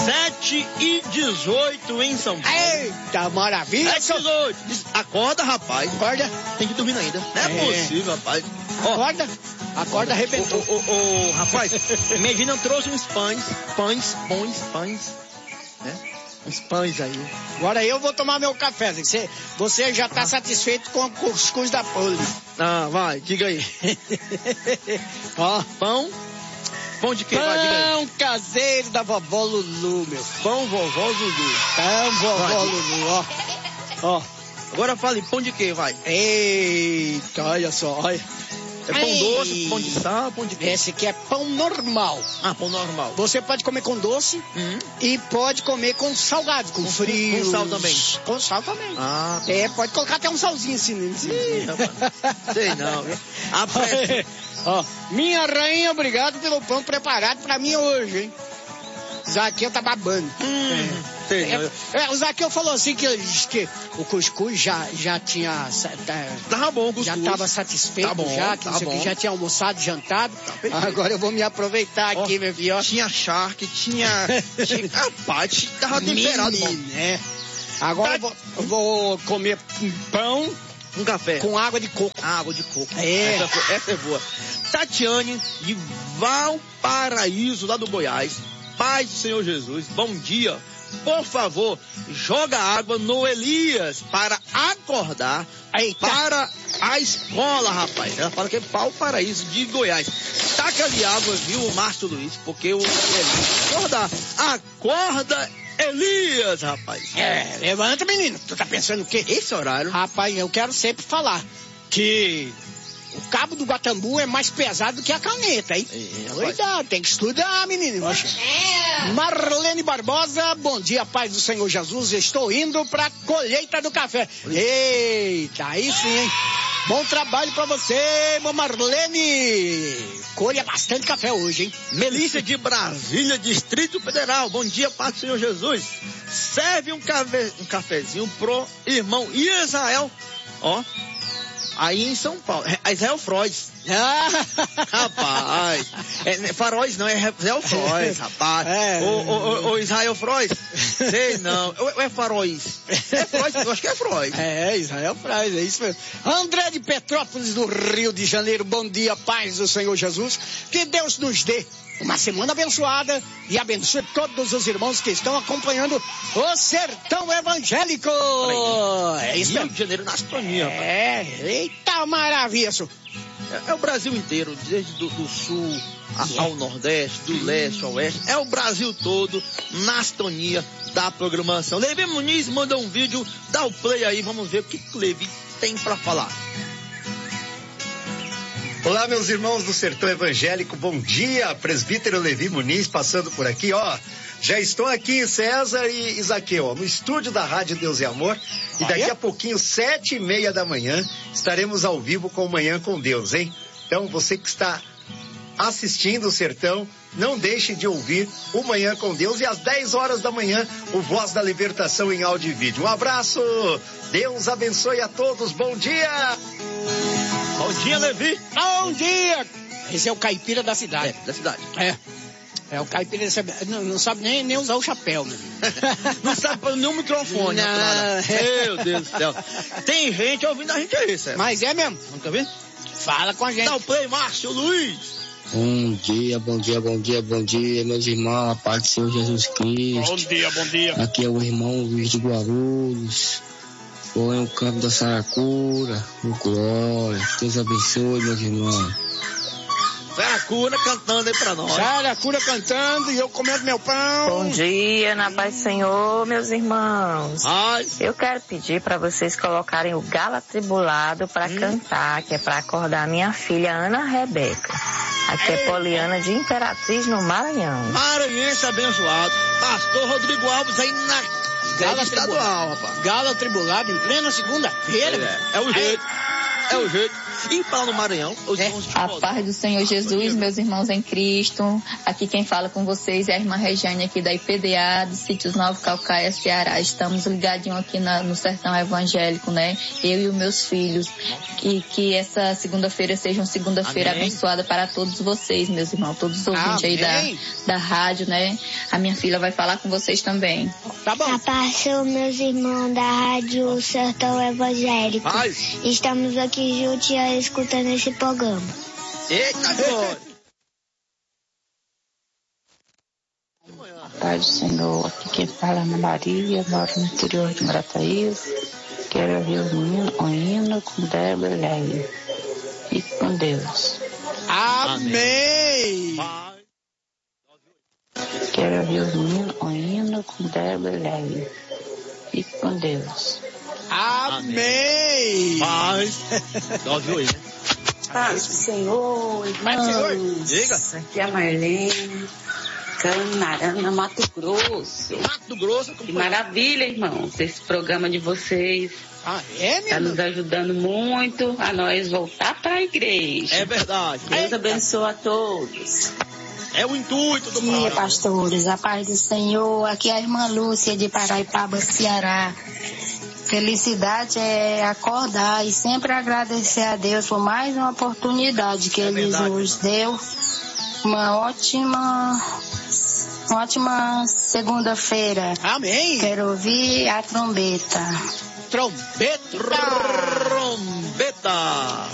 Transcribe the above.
7h18 em São Paulo. Eita, maravilha. 7h18. Acorda, rapaz. Acorda. Tem que dormir ainda. Não é possível, rapaz. Acorda. Acorda, arrebentou. Rapaz, Medina trouxe uns pães, né? Uns pães aí. Agora eu vou tomar meu café. Você já tá satisfeito com o cuscuz da Poli. Ah, vai, diga aí. Ó, Pão de quê? pão caseiro da vovó Lulu, meu. Pão vovó Lulu. Pão vovó Lulu, ó. Agora fale, pão de quê, vai? Eita, olha só, olha. É pão doce, pão de sal, pão de quê? Esse aqui é pão normal. Ah, pão normal. Você pode comer com doce e pode comer com salgado, com frio. Com sal também? Com sal também. Ah. Pode colocar até um salzinho assim. Sei não, viu? Ó, minha rainha, obrigado pelo pão preparado pra mim hoje, hein? Zaqueu tá babando. O Zaqueu falou assim que o cuscuz já tinha... Tava bom o cuscuz. Já tava satisfeito, que já tinha almoçado, jantado. Agora eu vou me aproveitar aqui, meu filho. Tinha charque, rapaz, tava temperado, bom. Né? Agora eu vou comer pão... Um café. Com água de coco. Água de coco. Essa é boa. Tatiane, de Valparaíso, lá do Goiás. Paz do Senhor Jesus, bom dia. Por favor, joga água no Elias para acordar. Para a escola, rapaz. Ela fala que é Valparaíso, de Goiás. Taca-lhe água, viu, Márcio Luiz? Porque o Elias acordar. Acorda, Elias, rapaz. Levanta, menino. Tu tá pensando o quê? Esse horário? Rapaz, eu quero sempre falar que o cabo do Guatambu é mais pesado do que a caneta, hein? Cuidado, tem que estudar, menino. Marlene Barbosa, bom dia, paz do Senhor Jesus. Estou indo pra colheita do café. Eita, aí sim, hein? Bom trabalho pra você, Marlene. Colha bastante café hoje, hein? Melícia de Brasília, Distrito Federal. Bom dia, paz do Senhor Jesus. Serve um cafezinho pro irmão Israel, ó. Aí em São Paulo, Israel Frois. Rapaz, Faróis não, é Israel Frois, rapaz. O Israel Frois, sei não, é Faróis. É Frois, eu acho que é Frois. Israel Frois, é isso mesmo. André de Petrópolis, do Rio de Janeiro, bom dia, paz do Senhor Jesus. Que Deus nos dê uma semana abençoada e abençoe todos os irmãos que estão acompanhando o Sertão Evangélico. É isso mesmo. Rio de Janeiro na sintonia. Eita maravilha, isso. É o Brasil inteiro, desde do sul ao nordeste, do leste ao oeste. É o Brasil todo na sintonia da programação. Levi Muniz manda um vídeo, dá o play aí, vamos ver o que o Levi tem pra falar. Olá, meus irmãos do Sertão Evangélico, bom dia, presbítero Levi Muniz passando por aqui, ó. Já estou aqui em César e Zaqueu, ó, no estúdio da Rádio Deus e Amor. E daqui a pouquinho, 7h30 da manhã, estaremos ao vivo com o Manhã com Deus, hein? Então, você que está assistindo o Sertão, não deixe de ouvir o Manhã com Deus. E às 10 horas da manhã, o Voz da Libertação em áudio e vídeo. Um abraço, Deus abençoe a todos, bom dia! Bom dia, Levi! Bom dia! Esse é o caipira da cidade. Da cidade. É o caipira da cidade. Não sabe nem usar o chapéu, meu. Não sabe nem o microfone. Meu Deus do céu. Tem gente ouvindo a gente aí, Sérgio. Mas é mesmo. Nunca viu? Fala com a gente. Dá o play, Márcio Luiz. Bom dia, meus irmãos, a paz do Senhor Jesus Cristo. Bom dia. Aqui é o irmão Luiz de Guarulhos. Ou é o campo da Saracura, o Glória. Deus abençoe, meus irmãos. Saracura cantando aí pra nós. Saracura cantando e eu comendo meu pão. Bom dia, na paz do Senhor, meus irmãos. Ai. Eu quero pedir para vocês colocarem o Galo Atribulado para cantar, que é para acordar a minha filha Ana Rebeca. Aqui é Poliana de Imperatriz, no Maranhão. Maranhense abençoado. Pastor Rodrigo Alves aí na Galo estadual, rapaz. Galo Atribulado em plena segunda-feira. É o jeito. E para no Maranhão, os irmãos de A paz do Senhor Jesus, meus irmãos em Cristo. Aqui quem fala com vocês é a irmã Regiane aqui da IPDA, do Sítios Nova Calcaia, Ceará. Estamos ligadinhos aqui no sertão evangélico, né? Eu e os meus filhos. Que essa segunda-feira seja uma segunda-feira abençoada para todos vocês, meus irmãos. Todos os ouvintes aí da rádio, né? A minha filha vai falar com vocês também. Tá bom. A paz são meus irmãos da rádio Sertão Evangélico. Estamos aqui juntos escutando esse programa. Eita, glória! Paz do Senhor, aqui quem fala é Ana Maria, moro no interior de Grataíza. Quero ouvir o hino com Débora e Leia. Fique com Deus. Amém! Quero ouvir o hino com Débora e Leia. Fique com Deus. Amém! Paz. Ouviu aí, né? Paz do Senhor, irmãos. Diga. Aqui é a Marlene, Canarana, Mato Grosso. Mato Grosso. Que maravilha, irmãos, esse programa de vocês. Está nos ajudando muito a nós voltar para a igreja. É verdade. Deus abençoe a todos. É o intuito do dia, pastores. A paz do Senhor. Aqui é a irmã Lúcia de Paraipaba, Ceará. Felicidade é acordar e sempre agradecer a Deus por mais uma oportunidade que Ele nos deu. Uma ótima segunda-feira. Amém. Quero ouvir a trombeta. Trombeta.